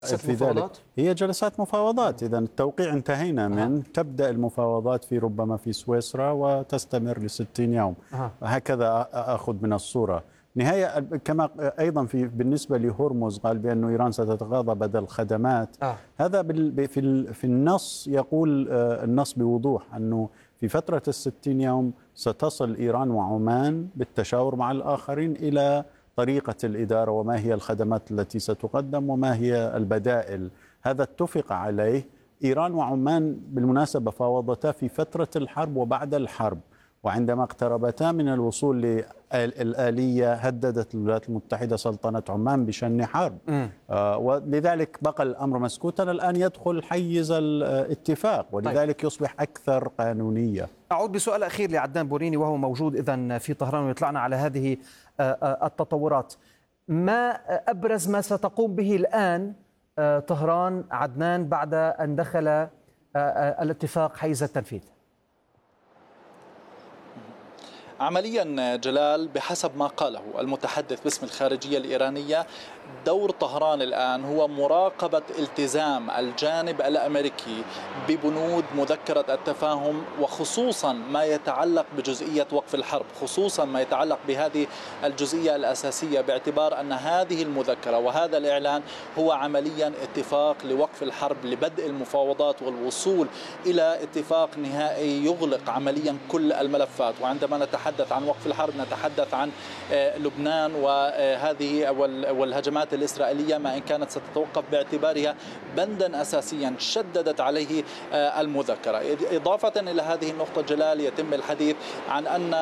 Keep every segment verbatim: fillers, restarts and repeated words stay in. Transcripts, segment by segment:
في ذلك هي جلسات مفاوضات. إذا التوقيع انتهينا من أه. تبدأ المفاوضات في ربما في سويسرا وتستمر لستين يوم. أه. هكذا أخذ من الصورة. نهاية كما أيضا في بالنسبة لهرمز قال بأن إيران ستتغاضى بدل الخدمات. أه. هذا في في النص يقول النص بوضوح أنه في فترة الستين يوم ستصل إيران وعمان بالتشاور مع الآخرين إلى طريقة الإدارة وما هي الخدمات التي ستقدم وما هي البدائل. هذا اتفق عليه. إيران وعمان بالمناسبة فاوضتا في فترة الحرب وبعد الحرب، وعندما اقتربتا من الوصول للآلية هددت الولايات المتحدة سلطنة عمان بشن حرب. آه ولذلك بقى الأمر مسكوتا. الآن يدخل حيز الاتفاق ولذلك طيب. يصبح أكثر قانونية. أعود بسؤال أخير لعدنان بوريني وهو موجود إذن في طهران ويطلعنا على هذه التطورات. ما أبرز ما ستقوم به الآن طهران عدنان بعد أن دخل الاتفاق حيز التنفيذ؟ عمليا جلال بحسب ما قاله المتحدث باسم الخارجية الإيرانية، دور طهران الآن هو مراقبة التزام الجانب الأمريكي ببنود مذكرة التفاهم، وخصوصا ما يتعلق بجزئية وقف الحرب، خصوصا ما يتعلق بهذه الجزئية الأساسية، باعتبار أن هذه المذكرة وهذا الإعلان هو عمليا اتفاق لوقف الحرب لبدء المفاوضات والوصول إلى اتفاق نهائي يغلق عمليا كل الملفات. وعندما نتحدث عن وقف الحرب نتحدث عن لبنان وهذه والهجمات الإسرائيلية، ما إن كانت ستتوقف باعتبارها بندا أساسيا شددت عليه المذكرة. إضافة إلى هذه النقطة جلال، يتم الحديث عن أن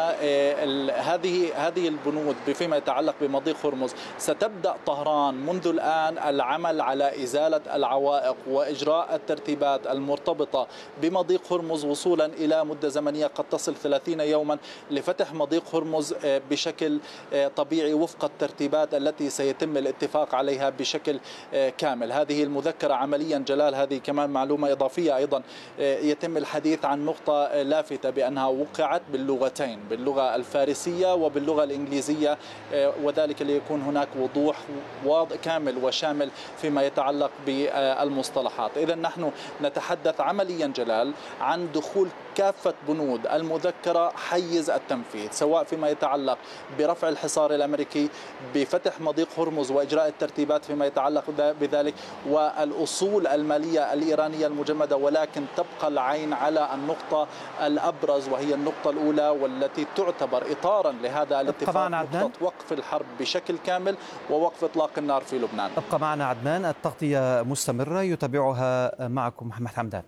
هذه هذه البنود فيما يتعلق بمضيق هرمز ستبدأ طهران منذ الآن العمل على إزالة العوائق وإجراء الترتيبات المرتبطة بمضيق هرمز وصولا إلى مدة زمنية قد تصل ثلاثين يوما لفتح مضيق هرمز بشكل طبيعي وفق الترتيبات التي سيتم الاتفاق عليها بشكل كامل. هذه المذكرة عمليا جلال، هذه كمان معلومة إضافية أيضا، يتم الحديث عن نقطة لافتة بأنها وقعت باللغتين، باللغة الفارسية وباللغة الإنجليزية، وذلك ليكون هناك وضوح واضح كامل وشامل فيما يتعلق بالمصطلحات. إذا نحن نتحدث عمليا جلال عن دخول كافة بنود المذكرة حيز التنفيذ، سواء فيما يتعلق برفع الحصار الأمريكي، بفتح مضيق هرمز وإجراء الترتيبات فيما يتعلق بذلك، والأصول المالية الإيرانية المجمدة، ولكن تبقى العين على النقطة الأبرز وهي النقطة الأولى والتي تعتبر إطارا لهذا الاتفاق، نقطة وقف الحرب بشكل كامل ووقف إطلاق النار في لبنان. ابقى معنا عدنان، التغطية مستمرة يتابعها معكم محمد حمدان.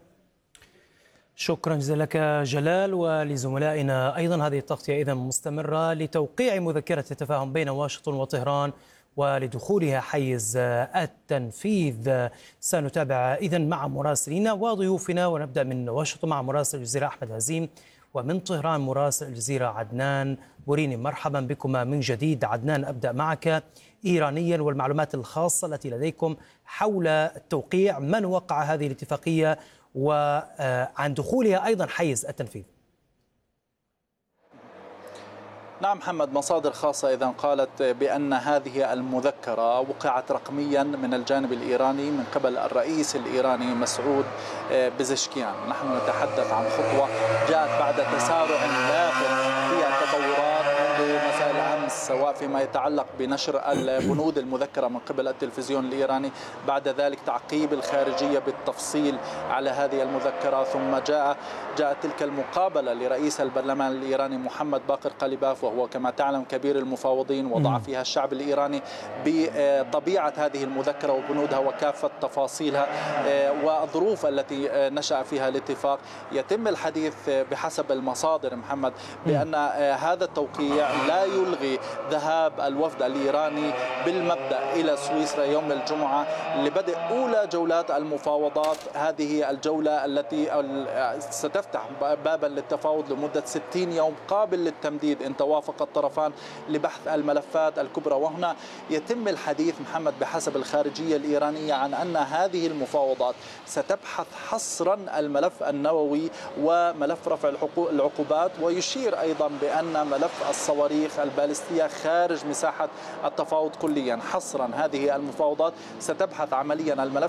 شكرا جزيلا لك جلال ولزملائنا أيضا. هذه التغطية إذن مستمرة لتوقيع مذكرة التفاهم بين واشنطن وطهران ولدخولها حيز التنفيذ. سنتابع إذن مع مراسلينا وضيوفنا، ونبدأ من واشنطن مع مراسل الجزيرة أحمد هزيم، ومن طهران مراسل الجزيرة عدنان بوريني. مرحبا بكما من جديد. عدنان، أبدأ معك إيرانيا والمعلومات الخاصة التي لديكم حول التوقيع، من وقع هذه الاتفاقية وعن دخولها أيضا حيز التنفيذ. نعم محمد، مصادر خاصة إذا قالت بأن هذه المذكرة وقعت رقميا من الجانب الإيراني من قبل الرئيس الإيراني مسعود بزشكيان. نحن نتحدث عن خطوة جاءت بعد تسارع لافت في التطورات منذ مساء الأمس، سواء فيما يتعلق بنشر البنود المذكرة من قبل التلفزيون الإيراني، بعد ذلك تعقيب الخارجية بالتفصيل على هذه المذكرة، ثم جاء جاءت تلك المقابلة لرئيس البرلمان الإيراني محمد باقر قليباف، وهو كما تعلم كبير المفاوضين، وضع فيها الشعب الإيراني بطبيعة هذه المذكرة وبنودها وكافة تفاصيلها والظروف التي نشأ فيها الاتفاق. يتم الحديث بحسب المصادر محمد بأن هذا التوقيع لا يلغي ذهاب الوفد الإيراني بالمبدأ إلى سويسرا يوم الجمعة لبدء أولى جولات المفاوضات. هذه الجولة التي ستفتح بابا للتفاوض لمدة ستين يوم قابل للتمديد إن توافق الطرفان لبحث الملفات الكبرى. وهنا يتم الحديث محمد بحسب الخارجية الإيرانية عن أن هذه المفاوضات ستبحث حصرا الملف النووي وملف رفع العقوبات، ويشير أيضا بأن ملف الصواريخ البالستية خارج مساحة التفاوض كليا. حصرا هذه المفاوضات ستبحث عمليا الملف